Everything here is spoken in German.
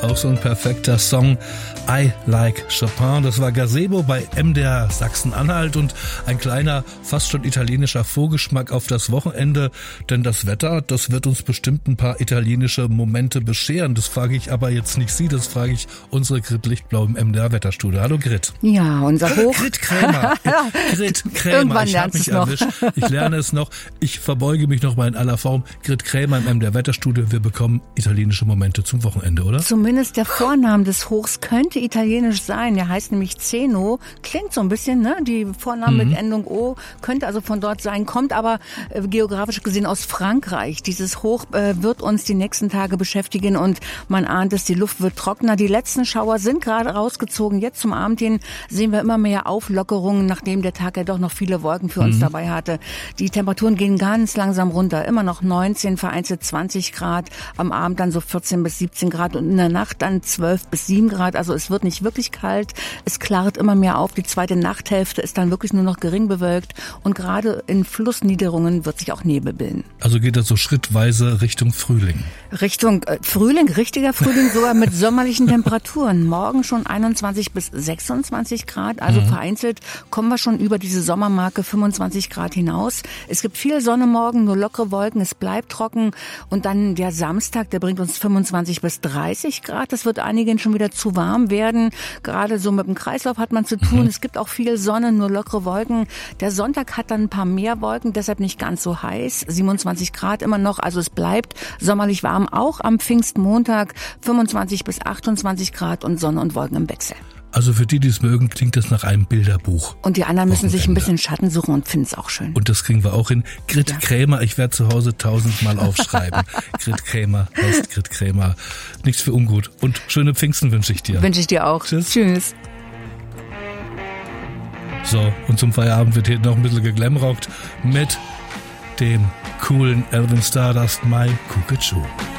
Auch so ein perfekter Song, I Like Chopin. Das war Gazebo bei MDR Sachsen-Anhalt und ein kleiner, fast schon italienischer Vorgeschmack auf das Wochenende. Denn das Wetter, das wird uns bestimmt ein paar italienische Momente bescheren. Das frage ich aber jetzt nicht Sie, das frage ich unsere Grit Lichtblau im MDR-Wetterstudio. Hallo Grit. Ja, unser Hoch... Grit Krämer. Grit Krämer. Irgendwann Ich habe mich erwischt. Ich lerne es noch. Ich verbeuge mich noch mal in aller Form. Grit Krämer im MDR-Wetterstudio. Wir bekommen italienische Momente zum Wochenende, oder? Zumindest der Vorname des Hochs könnte italienisch sein. Der heißt nämlich Zeno. Klingt so ein bisschen, ne? Die Vorname mit Endung O könnte also von dort sein, kommt aber geografisch gesehen aus Frankreich. Dieses Hoch wird uns die nächsten Tage beschäftigen und man ahnt es, die Luft wird trockener. Die letzten Schauer sind gerade rausgezogen. Jetzt zum Abend hin sehen wir immer mehr Auflockerungen, nachdem der Tag ja doch noch viele Wolken für uns dabei hatte. Die Temperaturen gehen ganz langsam runter. Immer noch 19, vereinzelt 20 Grad. Am Abend dann so 14 bis 17 Grad und in der Nacht dann 12 bis 7 Grad. Also es wird nicht wirklich kalt. Es klart immer mehr auf. Die zweite Nachthälfte ist dann wirklich nur noch gering bewölkt. Und gerade in Flussniederungen wird sich auch Nebel bilden. Also geht das so schrittweise Richtung Frühling? Richtung Frühling, richtiger Frühling, sogar mit sommerlichen Temperaturen. Morgen schon 21 bis 26 Grad. Also vereinzelt kommen wir schon über diese Sommermarke 25 Grad hinaus. Es gibt viel Sonne morgen, nur lockere Wolken. Es bleibt trocken. Und dann der Samstag, der bringt uns 25 bis 30 Grad. Das wird einigen schon wieder zu warm werden. Gerade so mit dem Kreislauf hat man zu tun. Es gibt auch viel Sonne, nur lockere Wolken. Der Sonntag hat dann ein paar mehr Wolken, deshalb nicht ganz so heiß. 27 Grad immer noch, also es bleibt sommerlich warm. Auch am Pfingstmontag 25 bis 28 Grad und Sonne und Wolken im Wechsel. Also für die, die es mögen, klingt das nach einem Bilderbuch. Und die anderen müssen sich ein bisschen Schatten suchen und finden es auch schön. Und das kriegen wir auch hin. Grit Krämer, ich werde zu Hause 1000-mal aufschreiben. Grit Krämer heißt Grit Krämer. Nichts für ungut. Und schöne Pfingsten wünsche ich dir. Wünsche ich dir auch. Tschüss. Tschüss. So, und zum Feierabend wird hier noch ein bisschen geglamrockt mit dem coolen Alvin Stardust, My Cuckoo.